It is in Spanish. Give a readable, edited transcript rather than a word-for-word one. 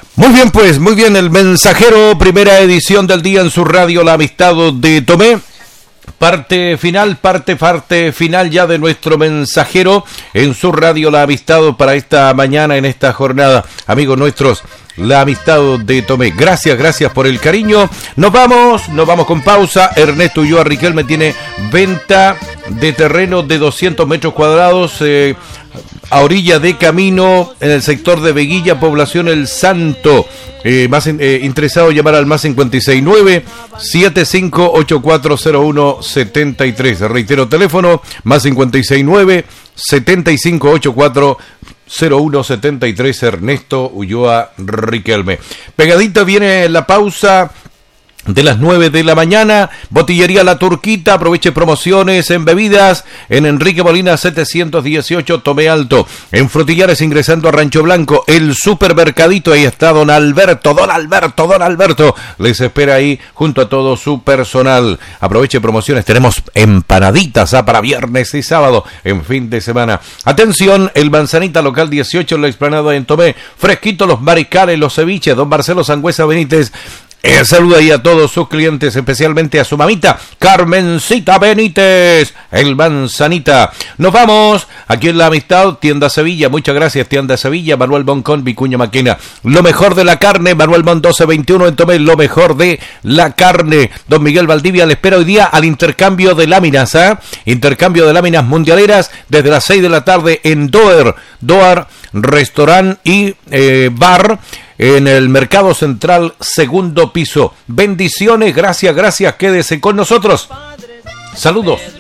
Muy bien, pues, muy bien. El Mensajero, primera edición del día en su radio La Amistad de Tomé. Parte final ya de nuestro Mensajero en su radio La Amistad para esta mañana, en esta jornada. Amigos nuestros, La Amistad de Tomé. Gracias por el cariño. Nos vamos con pausa. Ernesto Ulloa Riquelme tiene venta de terreno de 200 metros cuadrados a orilla de camino en el sector de Veguilla, población El Santo. Más interesado, llamar al más 569-75840173. Reitero, teléfono más 569-75840173. Ernesto Ulloa Riquelme. Pegadita viene la pausa de las 9 de la mañana. Botillería La Turquita, aproveche promociones en bebidas en Enrique Molina 718 Tomé Alto. En Frutillares, ingresando a Rancho Blanco, el supermercadito, ahí está Don Alberto les espera ahí junto a todo su personal. Aproveche promociones, tenemos empanaditas para viernes y sábado en fin de semana. Atención, el Manzanita local 18 en la explanada en Tomé, fresquito los mariscales, los ceviches. Don Marcelo Sangüesa Benítez saluda ahí a todos sus clientes, especialmente a su mamita Carmencita Benítez, el Manzanita. Nos vamos aquí en La Amistad, Tienda Sevilla. Muchas gracias, Tienda Sevilla. Manuel Boncón, Vicuña Maquena. Lo mejor de la carne, Manuel Mon 1221 en Tomé. Lo mejor de la carne. Don Miguel Valdivia le espera hoy día al intercambio de láminas, intercambio de láminas mundialeras desde las 6 de la tarde en Doar Restaurant y Bar, en el Mercado Central, segundo piso. Bendiciones, gracias, quédese con nosotros. Saludos.